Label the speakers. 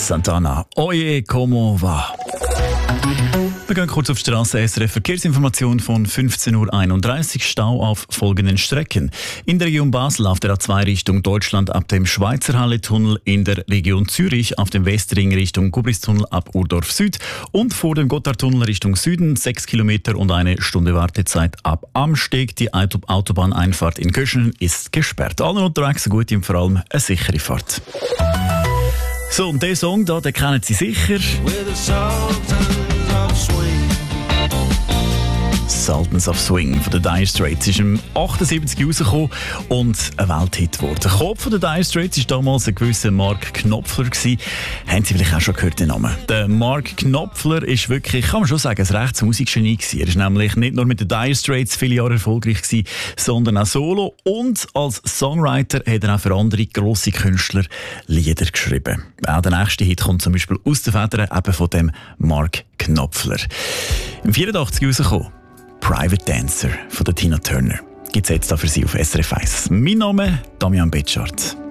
Speaker 1: Santana, Oye, como va? Wir gehen kurz auf die Straße. SRF Verkehrsinformation von 15.31 Uhr. Stau auf folgenden Strecken. In der Region Basel auf der A2 Richtung Deutschland ab dem Schweizer Halle-Tunnel, in der Region Zürich auf dem Westring Richtung Gubristunnel ab Urdorf Süd und vor dem Gotthardtunnel Richtung Süden 6 Kilometer und 1 Stunde Wartezeit ab Amsteg. Die Autobahneinfahrt in Köschen ist gesperrt. Alle unterwegs gut und vor allem eine sichere Fahrt. So, und den Song da, den kennen Sie sicher. Sultans of Swing von den Dire Straits ist im 78 rausgekommen und ein Welthit geworden. Der Kopf von den Dire Straits war damals ein gewisser Mark Knopfler gewesen. Haben Sie vielleicht auch schon gehört, den Namen? Der Mark Knopfler ist wirklich, kann man schon sagen, ein rechtes Musikgenie gewesen. Er ist nämlich nicht nur mit den Dire Straits viele Jahre erfolgreich gewesen, sondern auch solo, und als Songwriter hat er auch für andere grosse Künstler Lieder geschrieben. Auch der nächste Hit kommt zum Beispiel aus den Federn eben von dem Mark Knopfler. Im 84 rausgekommen. Private Dancer von der Tina Turner. Gibt es jetzt da für Sie auf SRF 1. Mein Name Damian Betschart.